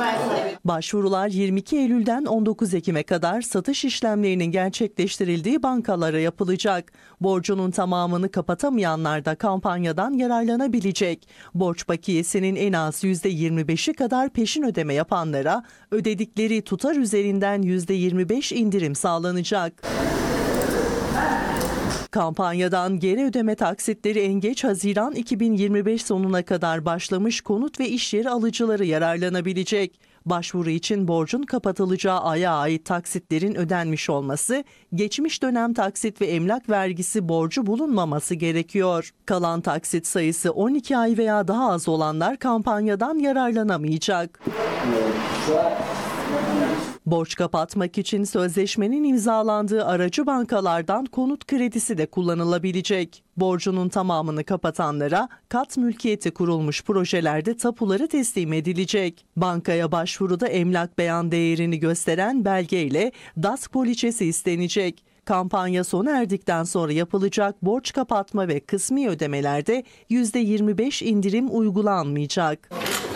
Başvurular 22 Eylül'den 19 Ekim'e kadar satış işlemlerinin gerçekleştirildiği bankalara yapılacak. Borcunun tamamını kapatamayanlar da kampanyadan yararlanabilecek. Borç bakiyesinin en az %25'i kadar peşin ödeme yapanlara ödedikleri tutar üzerinden %25 indirim sağlanacak. Kampanyadan geri ödeme taksitleri en geç Haziran 2025 sonuna kadar başlamış konut ve iş yeri alıcıları yararlanabilecek. Başvuru için borcun kapatılacağı aya ait taksitlerin ödenmiş olması, geçmiş dönem taksit ve emlak vergisi borcu bulunmaması gerekiyor. Kalan taksit sayısı 12 ay veya daha az olanlar kampanyadan yararlanamayacak. Borç kapatmak için sözleşmenin imzalandığı aracı bankalardan konut kredisi de kullanılabilecek. Borcunun tamamını kapatanlara kat mülkiyeti kurulmuş projelerde tapuları teslim edilecek. Bankaya başvuruda emlak beyan değerini gösteren belgeyle DASK poliçesi istenecek. Kampanya sona erdikten sonra yapılacak borç kapatma ve kısmi ödemelerde %25 indirim uygulanmayacak.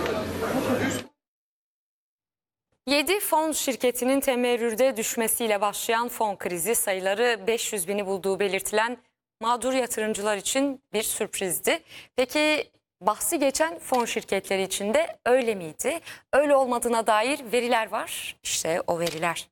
7 fon şirketinin temerrürde düşmesiyle başlayan fon krizi sayıları 500 bini bulduğu belirtilen mağdur yatırımcılar için bir sürprizdi. Peki bahsi geçen fon şirketleri için de öyle miydi? Öyle olmadığına dair veriler var. İşte o veriler.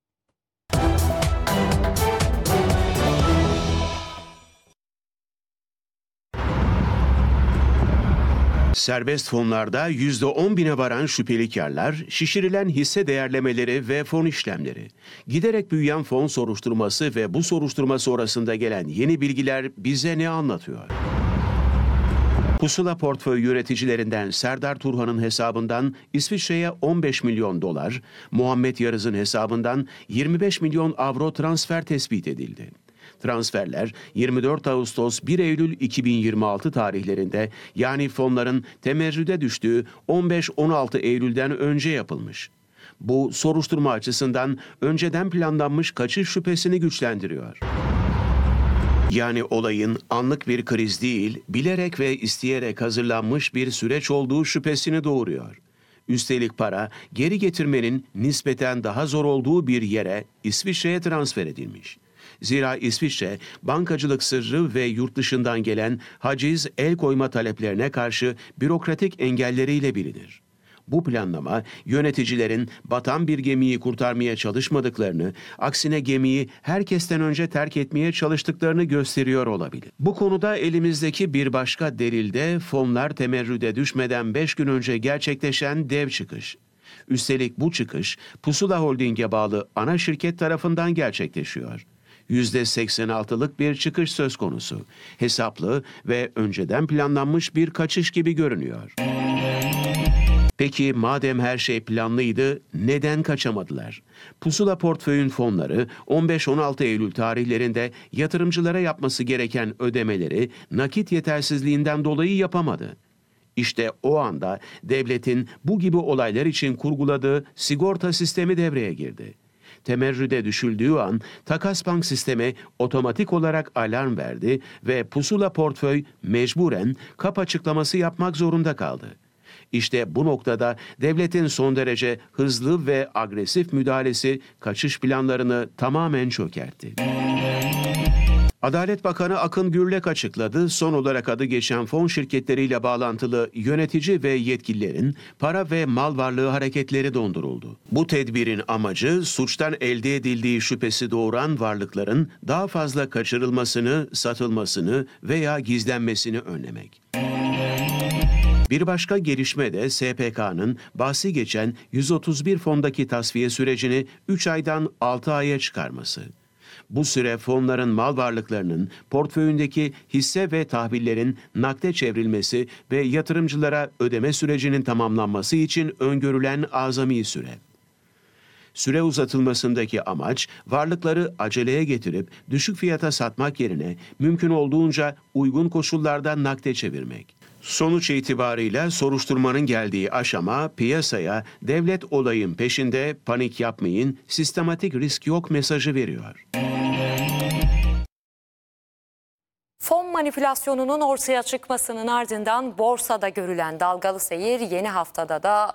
Serbest fonlarda %10.000'e varan şüpheli karlar, şişirilen hisse değerlemeleri ve fon işlemleri. Giderek büyüyen fon soruşturması ve bu soruşturma sonrasında gelen yeni bilgiler bize ne anlatıyor? Pusula portföy yöneticilerinden Serdar Turhan'ın hesabından İsviçre'ye 15 milyon dolar, Muhammed Yarız'ın hesabından 25 milyon avro transfer tespit edildi. Transferler 24 Ağustos 1 Eylül 2026 tarihlerinde, yani fonların temerrüde düştüğü 15-16 Eylül'den önce yapılmış. Bu soruşturma açısından önceden planlanmış kaçış şüphesini güçlendiriyor. Yani olayın anlık bir kriz değil, bilerek ve isteyerek hazırlanmış bir süreç olduğu şüphesini doğuruyor. Üstelik para geri getirmenin nispeten daha zor olduğu bir yere, İsviçre'ye transfer edilmiş. Zira İsviçre, bankacılık sırrı ve yurt dışından gelen haciz, el koyma taleplerine karşı bürokratik engelleriyle bilinir. Bu planlama, yöneticilerin batan bir gemiyi kurtarmaya çalışmadıklarını, aksine gemiyi herkesten önce terk etmeye çalıştıklarını gösteriyor olabilir. Bu konuda elimizdeki bir başka delil de fonlar temerrüde düşmeden 5 gün önce gerçekleşen dev çıkış. Üstelik bu çıkış, Pusula Holding'e bağlı ana şirket tarafından gerçekleşiyor. %86'lık bir çıkış söz konusu. Hesaplı ve önceden planlanmış bir kaçış gibi görünüyor. Peki madem her şey planlıydı, neden kaçamadılar? Pusula portföyün fonları 15-16 Eylül tarihlerinde yatırımcılara yapması gereken ödemeleri nakit yetersizliğinden dolayı yapamadı. İşte o anda devletin bu gibi olaylar için kurguladığı sigorta sistemi devreye girdi. Temerrüde düşüldüğü an Takasbank sistemi otomatik olarak alarm verdi ve Pusula portföy mecburen kap açıklaması yapmak zorunda kaldı. İşte bu noktada devletin son derece hızlı ve agresif müdahalesi kaçış planlarını tamamen çökertti. Adalet Bakanı Akın Gürlek açıkladı, son olarak adı geçen fon şirketleriyle bağlantılı yönetici ve yetkililerin para ve mal varlığı hareketleri donduruldu. Bu tedbirin amacı suçtan elde edildiği şüphesi doğuran varlıkların daha fazla kaçırılmasını, satılmasını veya gizlenmesini önlemek. Bir başka gelişme de SPK'nın bahsi geçen 131 fondaki tasfiye sürecini 3 aydan 6 aya çıkarması. Bu süre fonların mal varlıklarının, portföyündeki hisse ve tahvillerin nakde çevrilmesi ve yatırımcılara ödeme sürecinin tamamlanması için öngörülen azami süre. Süre uzatılmasındaki amaç, varlıkları aceleye getirip düşük fiyata satmak yerine mümkün olduğunca uygun koşullarda nakde çevirmek. Sonuç itibarıyla soruşturmanın geldiği aşama piyasaya devlet olayın peşinde, panik yapmayın, sistematik risk yok mesajı veriyor. Fon manipülasyonunun ortaya çıkmasının ardından borsada görülen dalgalı seyir yeni haftada da